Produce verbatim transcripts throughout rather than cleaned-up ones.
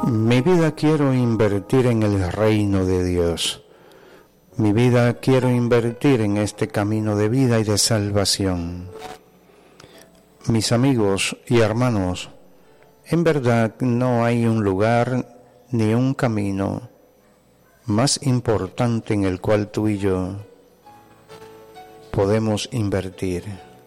Mi vida quiero invertir en el reino de Dios. Mi vida quiero invertir en este camino de vida y de salvación. Mis amigos y hermanos, en verdad no hay un lugar ni un camino más importante en el cual tú y yo podemos invertir.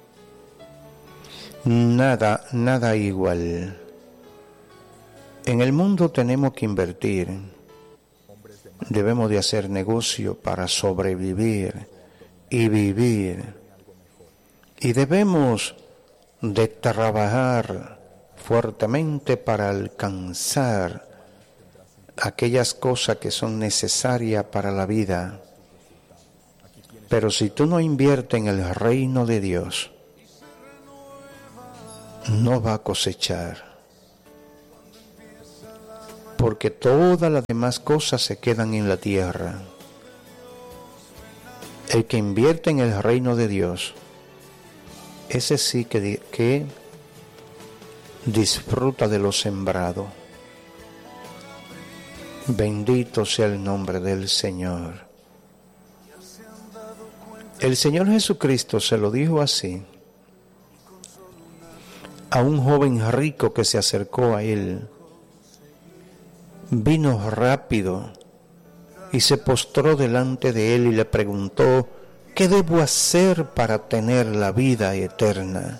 Nada, nada igual. En el mundo tenemos que invertir. Debemos de hacer negocio para sobrevivir y vivir. Y debemos de trabajar fuertemente para alcanzar aquellas cosas que son necesarias para la vida. Pero si tú no inviertes en el reino de Dios, no va a cosechar. Porque todas las demás cosas se quedan en la tierra. El que invierte en el reino de Dios, ese sí que, que disfruta de lo sembrado. Bendito sea el nombre del Señor. El Señor Jesucristo se lo dijo así a un joven rico que se acercó a él. Vino rápido y se postró delante de él y le preguntó: ¿qué debo hacer para tener la vida eterna?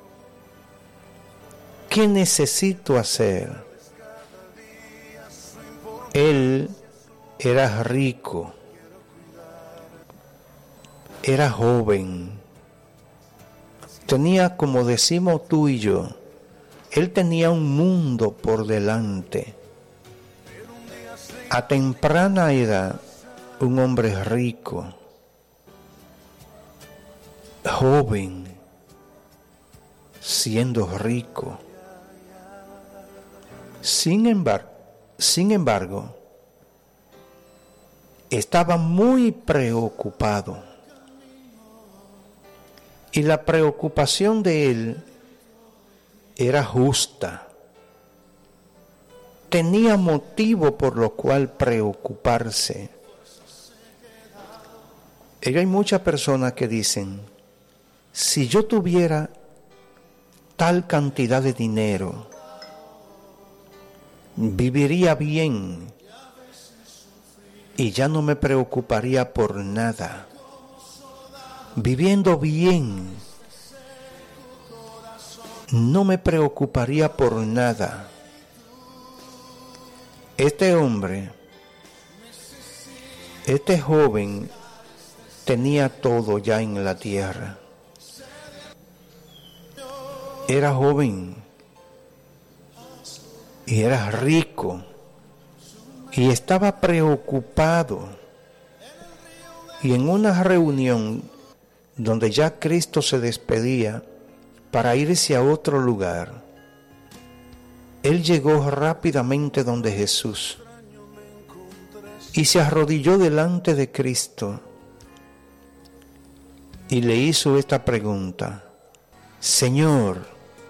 ¿Qué necesito hacer? Él era rico, era joven, tenía, como decimos tú y yo, él tenía un mundo por delante. A temprana edad, un hombre rico, joven, siendo rico. Sin embargo, sin embargo, estaba muy preocupado. Y la preocupación de él era justa. Tenía motivo por lo cual preocuparse. Y hay muchas personas que dicen: si yo tuviera tal cantidad de dinero, viviría bien y ya no me preocuparía por nada. Viviendo bien, no me preocuparía por nada. Este hombre, este joven, tenía todo ya en la tierra. Era joven y era rico y estaba preocupado. Y en una reunión donde ya Cristo se despedía para irse a otro lugar, él llegó rápidamente donde Jesús y se arrodilló delante de Cristo y le hizo esta pregunta: Señor,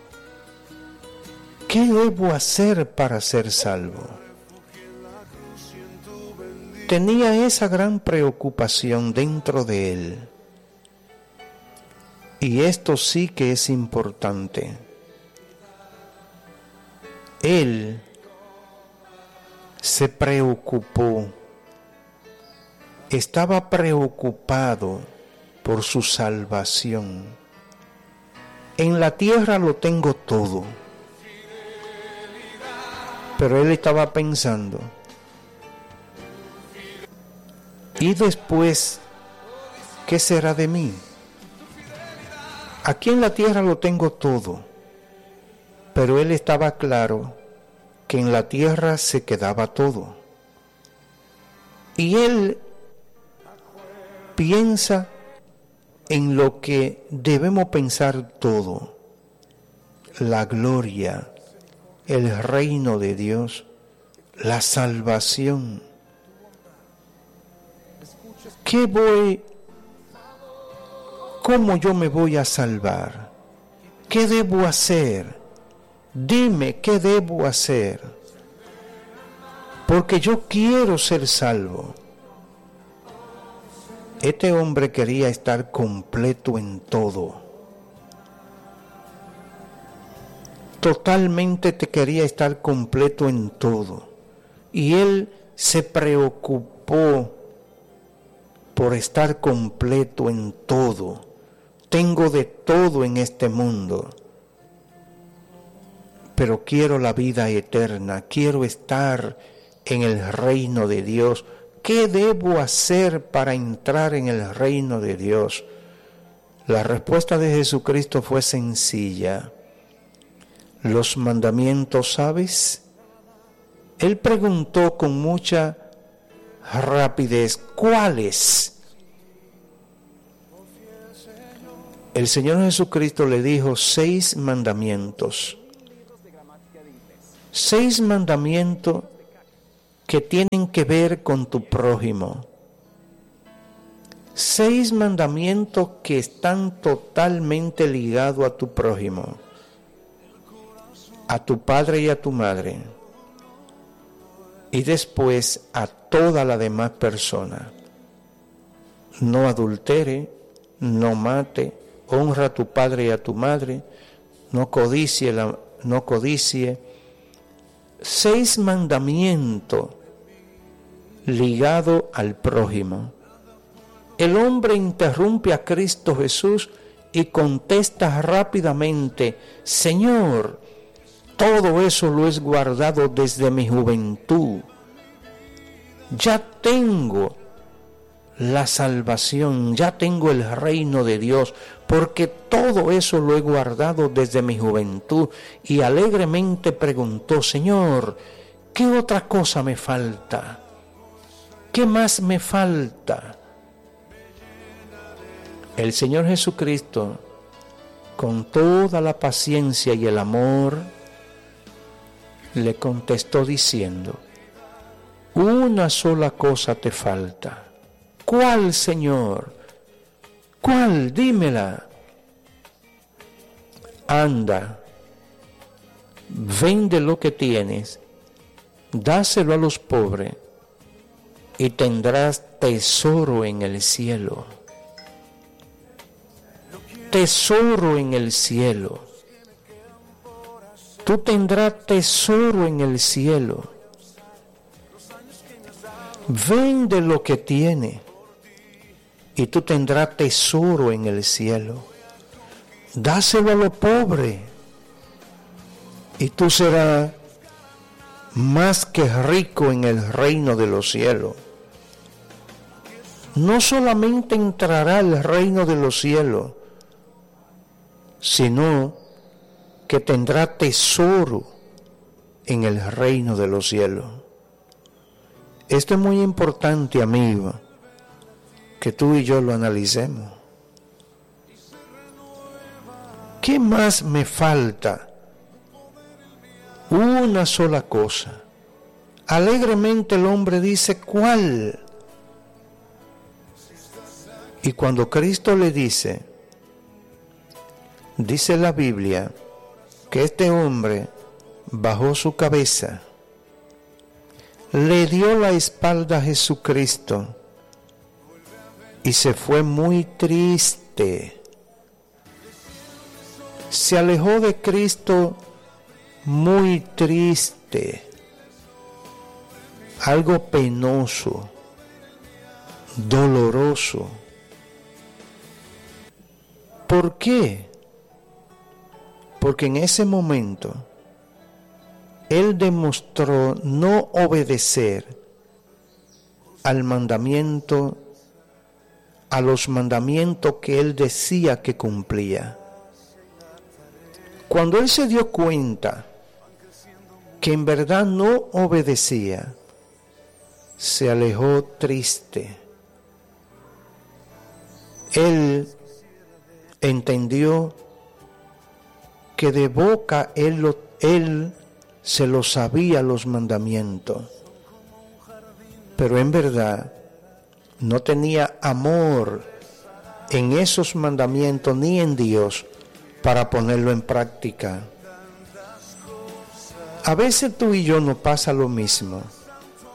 ¿qué debo hacer para ser salvo? Tenía esa gran preocupación dentro de él. Y esto sí que es importante. Él se preocupó, estaba preocupado por su salvación. En la tierra lo tengo todo, pero él estaba pensando: ¿y después qué será de mí? Aquí en la tierra lo tengo todo, pero él estaba claro que en la tierra se quedaba todo. Y él piensa en lo que debemos pensar todo: la gloria, el reino de Dios, la salvación. ¿Qué voy ¿Cómo yo me voy a salvar? ¿Qué debo hacer? Dime, ¿qué debo hacer? porque yo quiero ser salvo. Este hombre quería estar completo en todo. Totalmente te quería estar completo en todo. Y él se preocupó por estar completo en todo. Tengo de todo en este mundo, pero quiero la vida eterna, quiero estar en el reino de Dios. ¿Qué debo hacer para entrar en el reino de Dios? La respuesta de Jesucristo fue sencilla. ¿Los mandamientos sabes? Él preguntó con mucha rapidez, ¿cuáles? El Señor Jesucristo le dijo seis mandamientos. Seis mandamientos que tienen que ver con tu prójimo. Seis mandamientos que están totalmente ligados a tu prójimo, a tu padre y a tu madre, y después a toda la demás persona. No adultere, no mate, honra a tu padre y a tu madre, no codicie, la, no codicie. Seis mandamientos ligados al prójimo. El hombre interrumpe a Cristo Jesús y contesta rápidamente, Señor, todo eso lo he guardado desde mi juventud. Ya tengo la salvación, ya tengo el reino de Dios, porque todo eso lo he guardado desde mi juventud. Y alegremente preguntó, Señor, ¿qué otra cosa me falta? ¿Qué más me falta? El Señor Jesucristo, con toda la paciencia y el amor, le contestó diciendo, una sola cosa te falta. ¿Cuál, Señor? ¿Cuál? Dímela. Anda, vende lo que tienes, dáselo a los pobres y tendrás tesoro en el cielo. Tesoro en el cielo. Tú tendrás tesoro en el cielo. Vende lo que tienes y tú tendrás tesoro en el cielo. Dáselo a los pobres y tú serás más que rico en el reino de los cielos. No solamente entrará al reino de los cielos, sino que tendrá tesoro en el reino de los cielos. Esto es muy importante, amigo, que tú y yo lo analicemos. ¿Qué más me falta? Una sola cosa. Alegremente el hombre dice, ¿cuál? Y cuando Cristo le dice, dice la Biblia, que este hombre bajó su cabeza, le dio la espalda a Jesucristo y se fue muy triste. Se alejó de Cristo muy triste, algo penoso, doloroso. ¿Por qué? Porque en ese momento él demostró no obedecer al mandamiento, a los mandamientos que él decía que cumplía. Cuando él se dio cuenta que en verdad no obedecía, se alejó triste. Él entendió que de boca él, lo, él se lo sabía los mandamientos, pero en verdad no tenía amor en esos mandamientos ni en Dios para ponerlo en práctica. A veces tú y yo nos pasa lo mismo.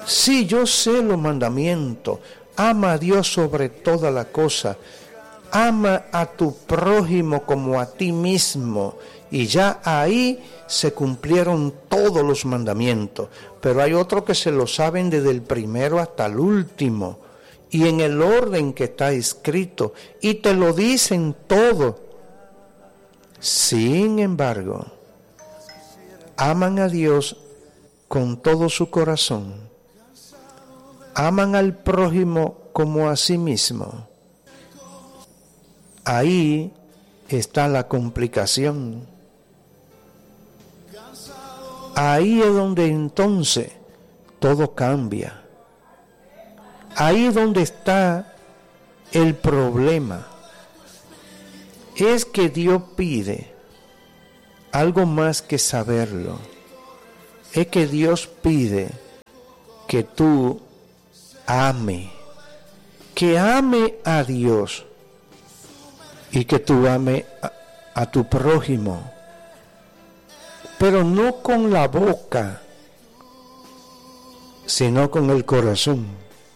Sí, yo sé los mandamientos. Ama a Dios sobre toda la cosa. Ama a tu prójimo como a ti mismo. Y ya ahí se cumplieron todos los mandamientos. Pero hay otros que se lo saben desde el primero hasta el último. Y en el orden que está escrito. Y te lo dicen todo. Sin embargo, aman a Dios con todo su corazón. Aman al prójimo como a sí mismo. Ahí está la complicación. Ahí es donde entonces todo cambia. Ahí es donde está el problema. Es que Dios pide algo más que saberlo. Es que Dios pide que tú ame, que ame a Dios y que tú ame a, a tu prójimo, pero no con la boca, sino con el corazón.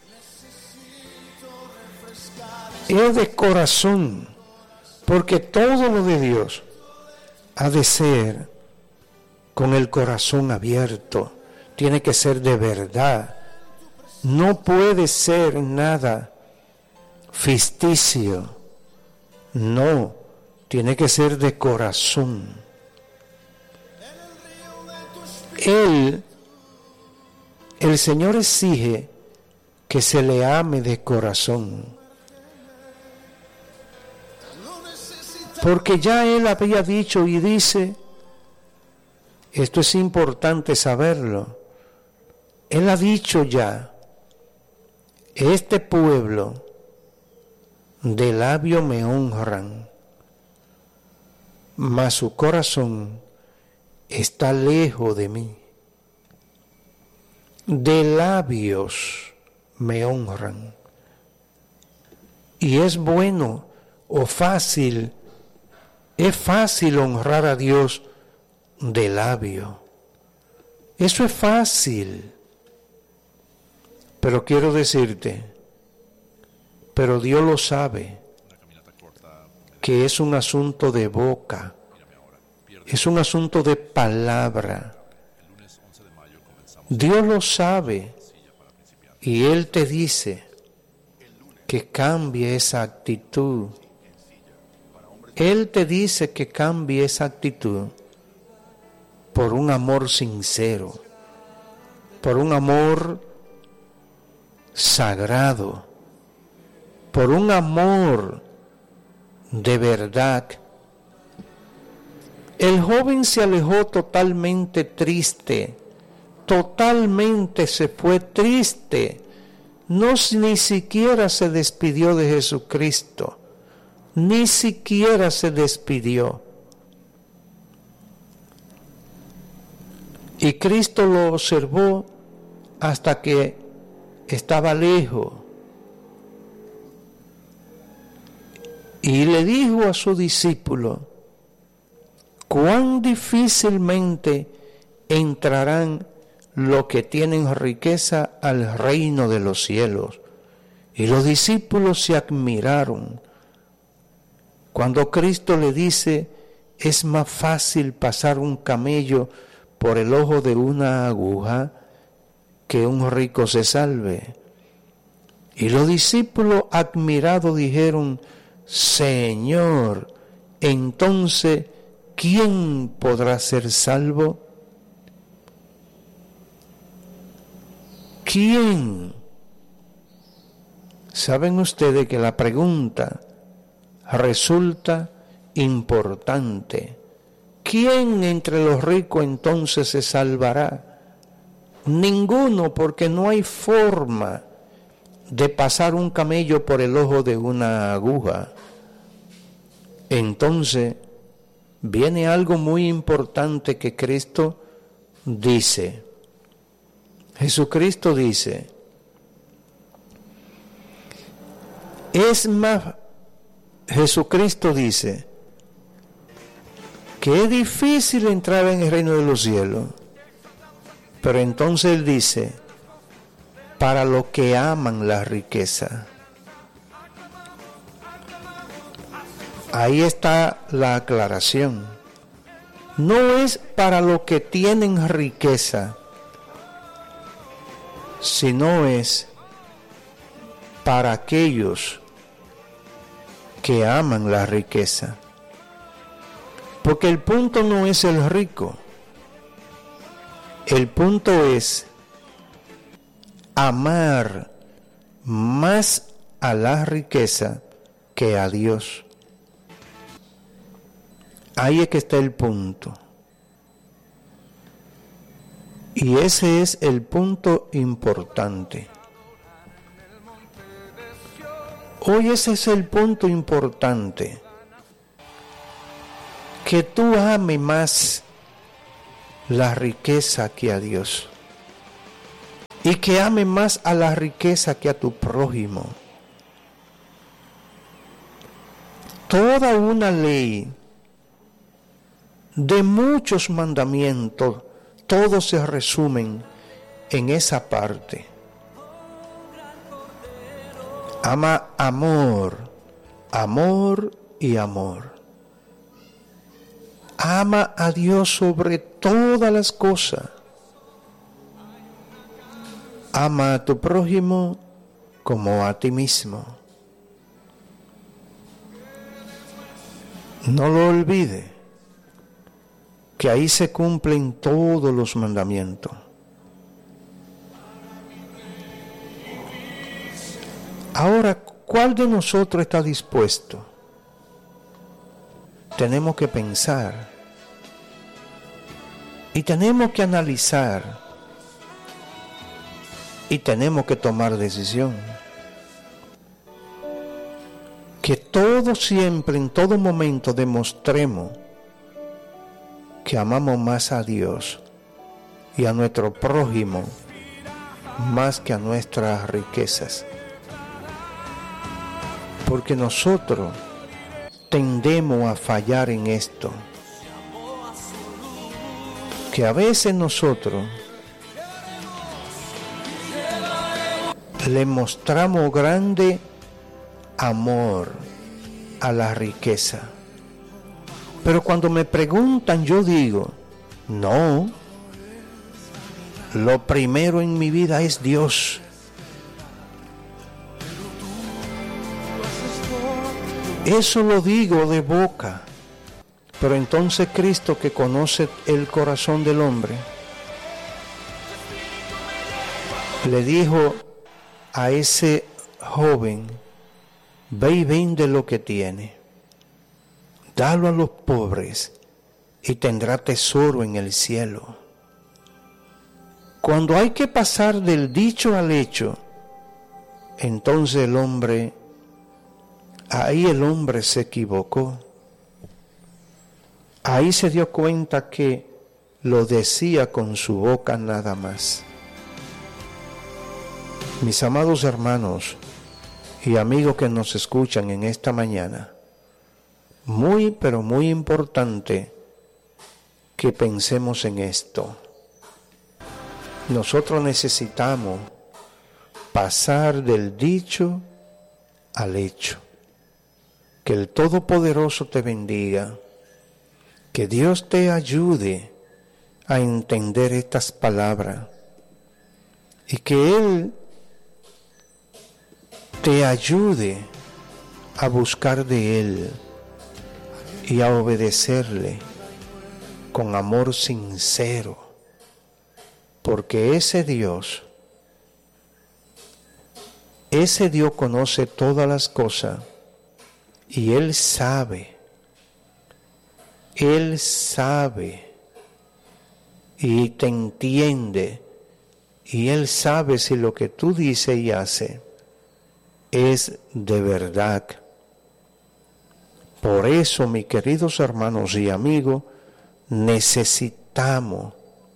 Es de corazón, porque todo lo de Dios ha de ser con el corazón abierto, tiene que ser de verdad. No puede ser nada ficticio, no, tiene que ser de corazón. Él, el Señor exige que se le ame de corazón, porque ya Él había dicho y dice, esto es importante saberlo, Él ha dicho ya, este pueblo de labio me honran, mas su corazón está lejos de mí. De labios me honran. Y es bueno o fácil, es fácil honrar a Dios de labio. Eso es fácil. Pero quiero decirte, pero Dios lo sabe, que es un asunto de boca, es un asunto de palabra. Dios lo sabe y Él te dice que cambie esa actitud. Él te dice que cambie esa actitud por un amor sincero, por un amor sagrado, por un amor de verdad. El joven se alejó totalmente triste, totalmente se fue triste, no ni siquiera se despidió de Jesucristo, ni siquiera se despidió. Y Cristo lo observó hasta que estaba lejos. Y le dijo a su discípulo, cuán difícilmente entrarán los que tienen riqueza al reino de los cielos. Y los discípulos se admiraron cuando Cristo le dice, es más fácil pasar un camello por el ojo de una aguja que un rico se salve. Y los discípulos admirados dijeron, Señor, entonces, ¿quién podrá ser salvo? ¿Quién? Saben ustedes que la pregunta resulta importante. ¿Quién entre los ricos entonces se salvará? Ninguno, porque no hay forma de pasar un camello por el ojo de una aguja. Entonces, viene algo muy importante que Cristo dice. Jesucristo dice, es más, Jesucristo dice que es difícil entrar en el reino de los cielos, pero entonces Él dice, para los que aman la riqueza. Ahí está la aclaración. No es para los que tienen riqueza, sino es para aquellos que aman la riqueza. Porque el punto no es el rico. El punto es amar más a la riqueza que a Dios. Ahí es que está el punto. Y ese es el punto importante. Hoy ese es el punto importante. Que tú ames más la riqueza que a Dios. Y que ames más a la riqueza que a tu prójimo. Toda una ley de muchos mandamientos, todos se resumen en esa parte. Ama amor, amor y amor. Ama a Dios sobre todas las cosas. Ama a tu prójimo como a ti mismo. No lo olvides, que ahí se cumplen todos los mandamientos. Ahora, ¿cuál de nosotros está dispuesto? Tenemos que pensar y tenemos que analizar y tenemos que tomar decisión. Que todos siempre, en todo momento, demostremos que amamos más a Dios y a nuestro prójimo más que a nuestras riquezas. Porque nosotros tendemos a fallar en esto. Que a veces nosotros le mostramos grande amor a la riqueza. Pero cuando me preguntan, yo digo, no, lo primero en mi vida es Dios. Eso lo digo de boca, pero entonces Cristo, que conoce el corazón del hombre, le dijo a ese joven, ve y vende lo que tiene, dalo a los pobres y tendrá tesoro en el cielo. Cuando hay que pasar del dicho al hecho, entonces el hombre, ahí el hombre se equivocó. Ahí se dio cuenta que lo decía con su boca nada más. Mis amados hermanos y amigos que nos escuchan en esta mañana, muy pero muy importante que pensemos en esto. Nosotros necesitamos pasar del dicho al hecho. Que el Todopoderoso te bendiga, que Dios te ayude a entender estas palabras y que Él te ayude a buscar de Él y a obedecerle con amor sincero, porque ese Dios, ese Dios conoce todas las cosas y Él sabe, Él sabe y te entiende y Él sabe si lo que tú dices y haces es de verdad. Por eso, mis queridos hermanos y amigos, necesitamos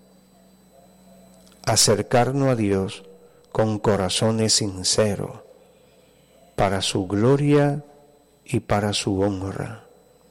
acercarnos a Dios con corazones sinceros, para su gloria y para su honra.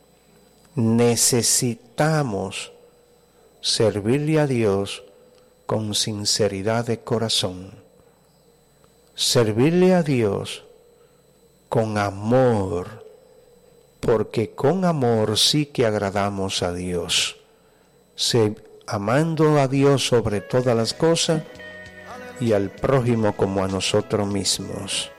Necesitamos servirle a Dios con sinceridad de corazón, servirle a Dios con amor, porque con amor sí que agradamos a Dios. Se, amando a Dios sobre todas las cosas y al prójimo como a nosotros mismos.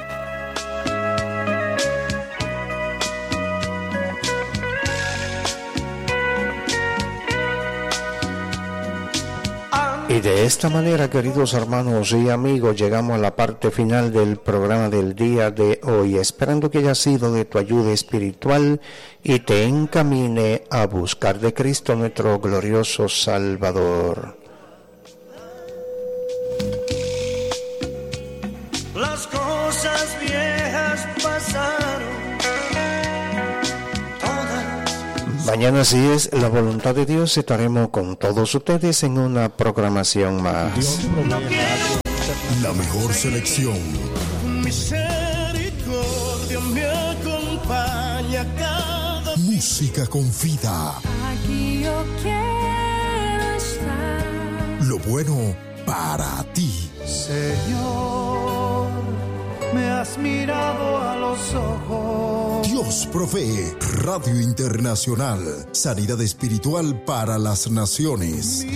Y de esta manera, queridos hermanos y amigos, llegamos a la parte final del programa del día de hoy, esperando que haya sido de tu ayuda espiritual y te encamine a buscar de Cristo nuestro glorioso Salvador. Las cosas viejas pasaron. Mañana, si es la voluntad de Dios, estaremos con todos ustedes en una programación más. La mejor selección. Misericordia me acompaña cada... Música con vida. Aquí yo quiero estar. Lo bueno para ti. Señor, me has mirado a los ojos. Dios provee. Radio Internacional. Sanidad espiritual para las naciones.